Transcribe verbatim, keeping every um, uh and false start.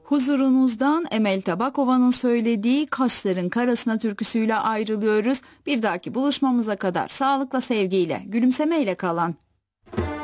Huzurunuzdan Emel Tabakova'nın söylediği Kaşların Karasına türküsüyle ayrılıyoruz. Bir dahaki buluşmamıza kadar sağlıkla, sevgiyle, gülümsemeyle kalın.